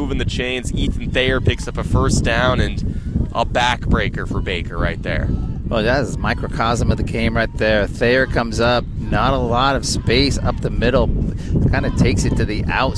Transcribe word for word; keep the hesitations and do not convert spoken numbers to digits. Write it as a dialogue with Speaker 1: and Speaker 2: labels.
Speaker 1: moving the chains. Ethan Thayer picks up a first down and a backbreaker for Baker right there.
Speaker 2: Well, that is microcosm of the game right there. Thayer comes up, not a lot of space up the middle, kind of takes it to the outside.